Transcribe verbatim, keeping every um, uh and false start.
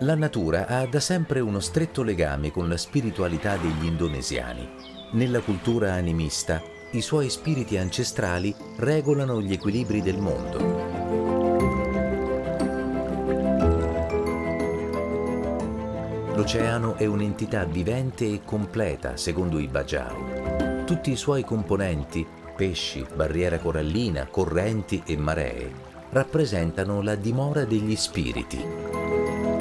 La natura ha da sempre uno stretto legame con la spiritualità degli indonesiani. Nella cultura animista, i suoi spiriti ancestrali regolano gli equilibri del mondo. L'oceano è un'entità vivente e completa, secondo i Bajau. Tutti i suoi componenti, pesci, barriera corallina, correnti e maree, rappresentano la dimora degli spiriti.